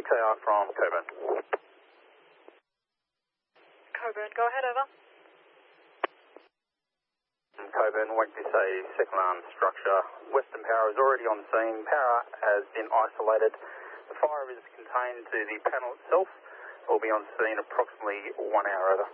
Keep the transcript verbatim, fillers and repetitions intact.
K R from Coburn. Coburn, go ahead, over. Coburn, wait to say second alarm structure. Western Power is already on scene. Power has been isolated. The fire is contained to the panel itself. Will be on scene approximately one hour over.